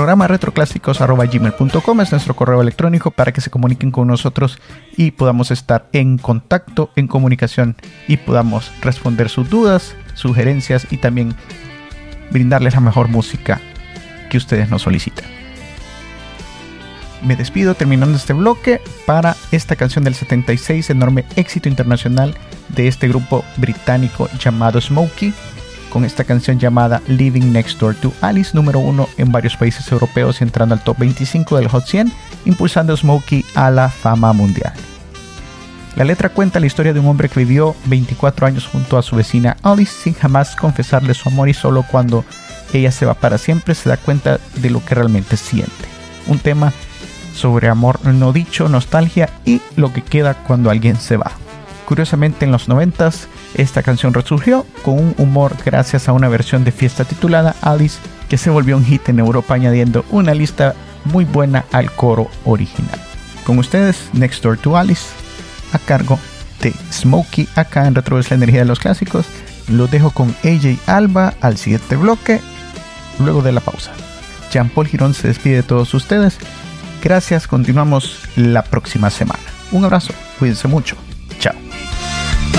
programa retroclásicos@gmail.com es nuestro correo electrónico para que se comuniquen con nosotros y podamos estar en contacto, en comunicación y podamos responder sus dudas, sugerencias y también brindarles la mejor música que ustedes nos solicitan. Me despido terminando este bloque para esta canción del 76, enorme éxito internacional de este grupo británico llamado Smokey, con esta canción llamada Living Next Door to Alice, número 1 en varios países europeos y entrando al top 25 del Hot 100, impulsando a Smokey a la fama mundial. La letra cuenta la historia de un hombre que vivió 24 años junto a su vecina Alice sin jamás confesarle su amor, y solo cuando ella se va para siempre se da cuenta de lo que realmente siente. Un tema sobre amor no dicho, nostalgia y lo que queda cuando alguien se va. Curiosamente, en los 90s esta canción resurgió con un humor gracias a una versión de fiesta titulada Alice, que se volvió un hit en Europa, añadiendo una lista muy buena al coro original. Con ustedes, Next Door to Alice, a cargo de Smokey, acá en Retro es la energía de los clásicos. Los dejo con AJ Alba al siguiente bloque, luego de la pausa. Jean-Paul Girón se despide de todos ustedes. Gracias, continuamos la próxima semana. Un abrazo, cuídense mucho.